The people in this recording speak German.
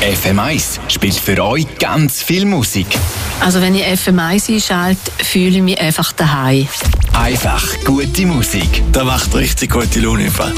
FM1 spielt für euch ganz viel Musik. Also wenn ich FM1 einschalte, fühle ich mich einfach daheim. Einfach gute Musik. Da macht richtig gute Laune.